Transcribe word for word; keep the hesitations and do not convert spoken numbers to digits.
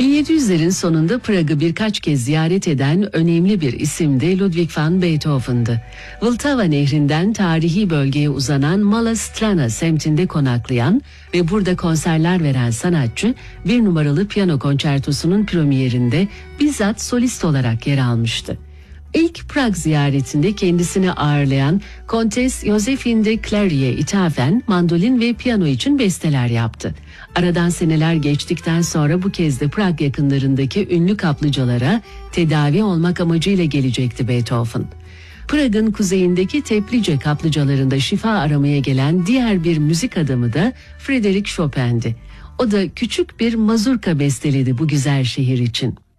bin yedi yüzlerin sonunda Prag'ı birkaç kez ziyaret eden önemli bir isim de Ludwig van Beethoven'dı. Vltava Nehri'nden tarihi bölgeye uzanan Mala Strana semtinde konaklayan ve burada konserler veren sanatçı, bir numaralı piyano konçertosunun premierinde bizzat solist olarak yer almıştı. İlk Prag ziyaretinde kendisini ağırlayan Kontes Josephine de Clary'e ithafen mandolin ve piyano için besteler yaptı. Aradan seneler geçtikten sonra bu kez de Prag yakınlarındaki ünlü kaplıcalara tedavi olmak amacıyla gelecekti Beethoven. Prag'ın kuzeyindeki Teplice kaplıcalarında şifa aramaya gelen diğer bir müzik adamı da Frédéric Chopin'di. O da küçük bir mazurka besteledi bu güzel şehir için.